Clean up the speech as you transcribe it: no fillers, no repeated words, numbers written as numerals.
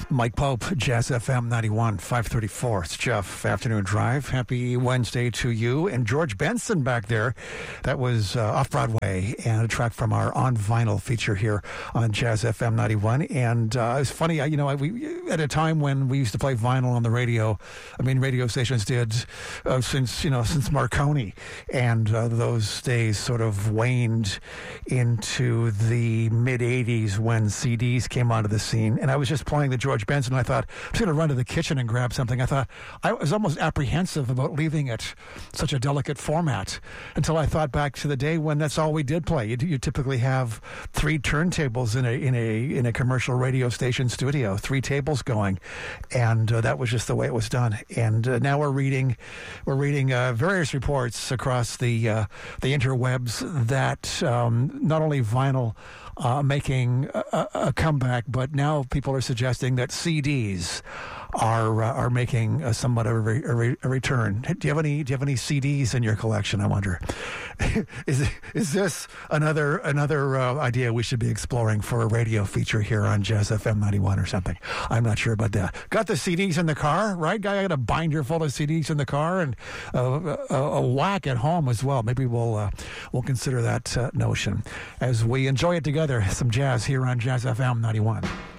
Mike Pope, Jazz FM 91, 534. It's Jeff, Afternoon Drive. Happy Wednesday to you. And George Benson back there. That was Off-Broadway and a track from our On Vinyl feature here on Jazz FM 91. And it's funny, we at a time when we used to play vinyl on the radio, radio stations did since Marconi. And those days sort of waned into the mid-'80s when CDs came onto the scene. And I was just playing the George Benson, and I thought, I'm just going to run to the kitchen and grab something. I thought, I was almost apprehensive about leaving it such a delicate format until I thought back to the day when that's all we did play. You typically have 3 turntables in a commercial radio station studio, 3 tables going, and that was just the way it was done. And now we're reading various reports across the interwebs that not only vinyl making a comeback, but now people are suggesting that CDs are making somewhat of a return. Do you have any CDs in your collection? I wonder. Is this another idea we should be exploring for a radio feature here on Jazz FM 91 or something? I'm not sure about that. Got the CDs in the car, right? I got a binder full of CDs in the car and a whack at home as well. Maybe we'll consider that notion as we enjoy it together. Some jazz here on Jazz FM 91.